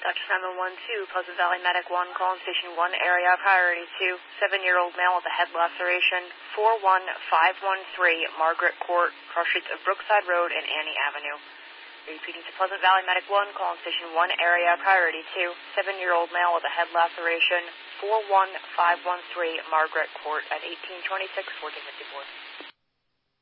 Dutch 712, Pleasant Valley Medic 1, calling Station 1, area priority 2, 7-year-old male with a head laceration, 41513 Margaret Court, crossroads of Brookside Road and Annie Avenue. Repeating to Pleasant Valley Medic 1, calling Station 1, area priority 2, 7-year-old male with a head laceration, 41513 Margaret Court at 1826 1454.